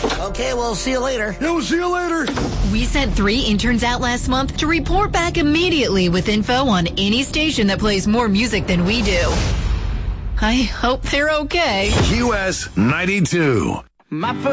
Okay, we'll see you later. Yeah, we'll see you later. We sent 3 interns out last month to report back immediately with info on any station that plays more music than we do. I hope they're okay. US 92.